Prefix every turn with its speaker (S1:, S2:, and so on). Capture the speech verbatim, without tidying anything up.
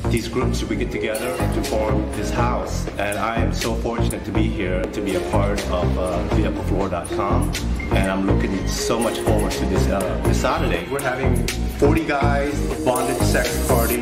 S1: these groups, we get together to form this house. And I am so fortunate to be here, to be a part of uh, beat up the floor dot com. And I'm looking so much forward to this, uh, this Saturday. We're having forty guys, bonded sex party.